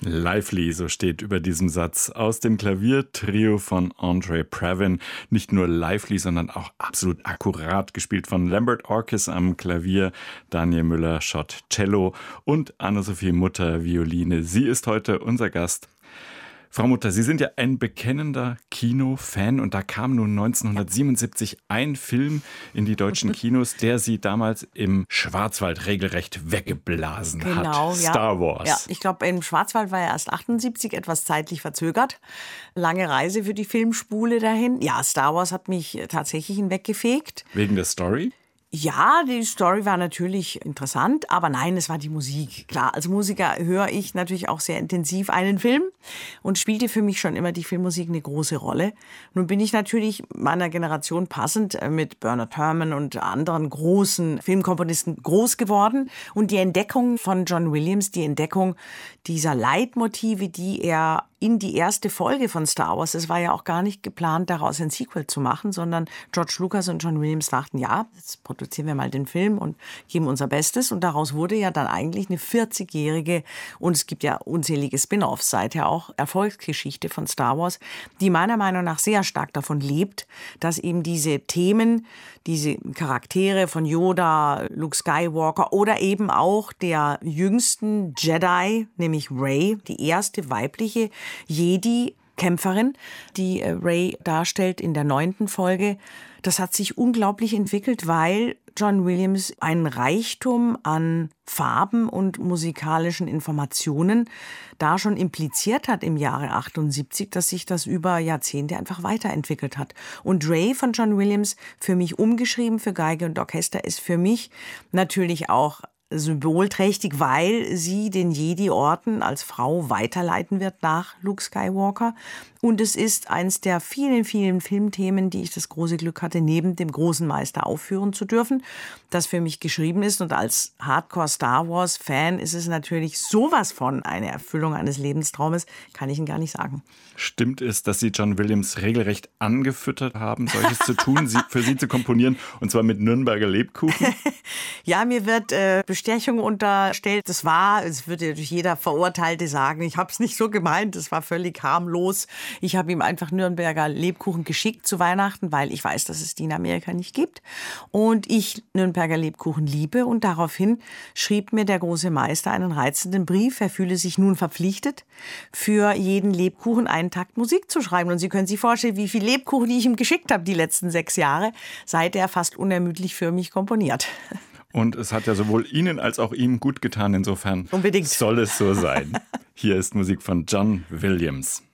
Lively, so steht über diesem Satz aus dem Klaviertrio von Andre Previn. Nicht nur lively, sondern auch absolut akkurat gespielt von Lambert Orkes am Klavier, Daniel Müller-Schott Cello und Anne-Sophie Mutter Violine. Sie ist heute unser Gast. Frau Mutter, Sie sind ja ein bekennender Kinofan und da kam nun 1977 ein Film in die deutschen Kinos, der Sie damals im Schwarzwald regelrecht weggeblasen hat. Genau, Star Wars. Ja, ich glaube, im Schwarzwald war er erst 78, etwas zeitlich verzögert. Lange Reise für die Filmspule dahin. Ja, Star Wars hat mich tatsächlich hinweggefegt. Wegen der Story? Ja, die Story war natürlich interessant, aber nein, es war die Musik. Klar, als Musiker höre ich natürlich auch sehr intensiv einen Film und spielte für mich schon immer die Filmmusik eine große Rolle. Nun bin ich natürlich meiner Generation passend mit Bernard Herrmann und anderen großen Filmkomponisten groß geworden. Und die Entdeckung von John Williams, die Entdeckung dieser Leitmotive, die er in die erste Folge von Star Wars, es war ja auch gar nicht geplant, daraus ein Sequel zu machen, sondern George Lucas und John Williams dachten, ja, jetzt produzieren wir mal den Film und geben unser Bestes. Und daraus wurde ja dann eigentlich eine 40-jährige, und es gibt ja unzählige Spin-offs seither auch, Erfolgsgeschichte von Star Wars, die meiner Meinung nach sehr stark davon lebt, dass eben diese Themen, diese Charaktere von Yoda, Luke Skywalker oder eben auch der jüngsten Jedi, nämlich Rey, die erste weibliche Jedi-Kämpferin, die Rey darstellt in der 9. Folge. Das hat sich unglaublich entwickelt, weil John Williams einen Reichtum an Farben und musikalischen Informationen da schon impliziert hat im Jahre 78, dass sich das über Jahrzehnte einfach weiterentwickelt hat. Und Rey von John Williams, für mich umgeschrieben für Geige und Orchester, ist für mich natürlich auch symbolträchtig, weil sie den Jedi-Orden als Frau weiterleiten wird nach Luke Skywalker. Und es ist eins der vielen, vielen Filmthemen, die ich das große Glück hatte, neben dem großen Meister aufführen zu dürfen, das für mich geschrieben ist. Und als Hardcore-Star Wars-Fan ist es natürlich sowas von eine Erfüllung eines Lebenstraumes, kann ich Ihnen gar nicht sagen. Stimmt es, dass Sie John Williams regelrecht angefüttert haben, solches zu tun, für Sie zu komponieren, und zwar mit Nürnberger Lebkuchen? Ja, mir wird Bestechung unterstellt. Es würde natürlich jeder Verurteilte sagen, ich habe es nicht so gemeint, es war völlig harmlos. Ich habe ihm einfach Nürnberger Lebkuchen geschickt zu Weihnachten, weil ich weiß, dass es die in Amerika nicht gibt. Und ich Nürnberger Lebkuchen liebe. Und daraufhin schrieb mir der große Meister einen reizenden Brief. Er fühle sich nun verpflichtet, für jeden Lebkuchen einen Takt Musik zu schreiben. Und Sie können sich vorstellen, wie viel Lebkuchen ich ihm geschickt habe die letzten 6 Jahre, seit er fast unermüdlich für mich komponiert. Und es hat ja sowohl Ihnen als auch ihm gut getan. Insofern unbedingt soll es so sein. Hier ist Musik von John Williams.